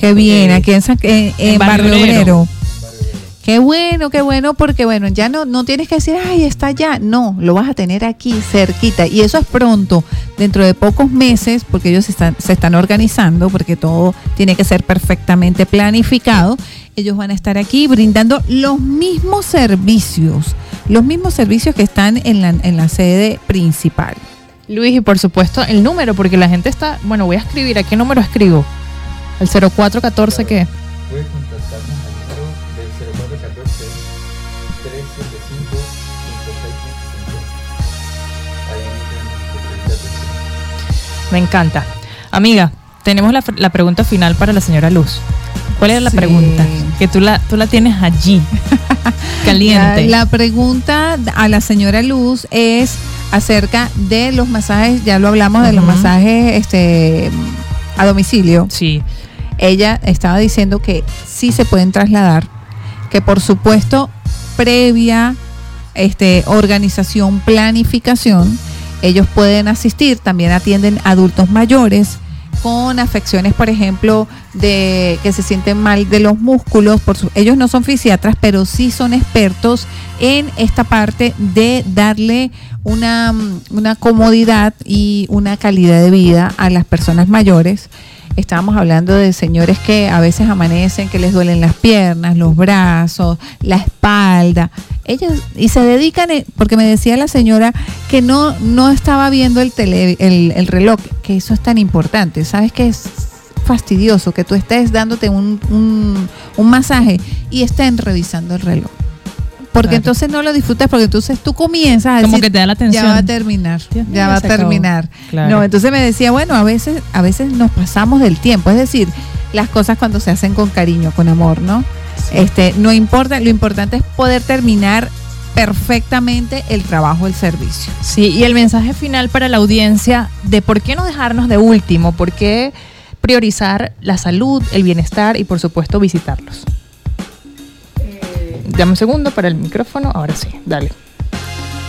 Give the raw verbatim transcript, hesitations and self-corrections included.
Qué bien, Eh, aquí en, San- en, en en Barrio Barrio Obrero. Obrero. Qué bueno, qué bueno, porque bueno, ya no, no tienes que decir, ay, está allá. No, lo vas a tener aquí, cerquita. Y eso es pronto, dentro de pocos meses, porque ellos están, se están organizando, porque todo tiene que ser perfectamente planificado. Ellos van a estar aquí brindando los mismos servicios, los mismos servicios que están en la, en la sede principal. Luis, y por supuesto el número, porque la gente está, bueno, voy a escribir, ¿a qué número escribo? ¿El cero cuatro uno cuatro qué? Puedes contactarnos al número del cero cuatro uno cuatro, tres siete cinco, cinco seis cinco. Ahí tenemos que pedir atención. Me encanta. Amiga, tenemos la, la pregunta final para la señora Luz. ¿Cuál era la Sí. pregunta? Que tú la, tú la tienes allí, caliente. La, la pregunta a la señora Luz es acerca de los masajes, ya lo hablamos de los Ujú. masajes este, a domicilio. Sí, Ella estaba diciendo que sí se pueden trasladar, que por supuesto previa este, organización, planificación, ellos pueden asistir, también atienden adultos mayores con afecciones, por ejemplo, de que se sienten mal de los músculos. Por su, ellos no son fisiatras, pero sí son expertos en esta parte de darle una, una comodidad y una calidad de vida a las personas mayores. Estábamos hablando de señores que a veces amanecen, que les duelen las piernas, los brazos, la espalda. Ellos, y se dedican, eh, porque me decía la señora que no, no estaba viendo el, tele, el, el reloj, que eso es tan importante. ¿Sabes qué es fastidioso? Que tú estés dándote un, un, un masaje y estén revisando el reloj. Porque Claro. entonces no lo disfrutas, porque entonces tú comienzas a como decir, que te da la atención. ya va a terminar, Dios mío, ya va a se acabó. terminar. Claro. No, entonces me decía, bueno, a veces, a veces nos pasamos del tiempo, es decir, las cosas cuando se hacen con cariño, con amor, ¿no? Sí. Este, no importa, lo importante es poder terminar perfectamente el trabajo, el servicio. Sí, y el mensaje final para la audiencia de por qué no dejarnos de último, por qué priorizar la salud, el bienestar y por supuesto visitarlos. Dame un segundo para el micrófono, ahora sí, dale.